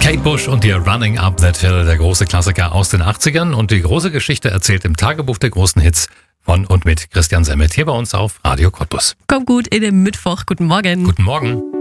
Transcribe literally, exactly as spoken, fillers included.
Kate Bush und ihr Running Up That Hill, der große Klassiker aus den achtzigern und die große Geschichte erzählt im Tagebuch der großen Hits von und mit Christian Semmet hier bei uns auf Radio Cottbus. Kommt gut in den Mittwoch. Guten Morgen. Guten Morgen.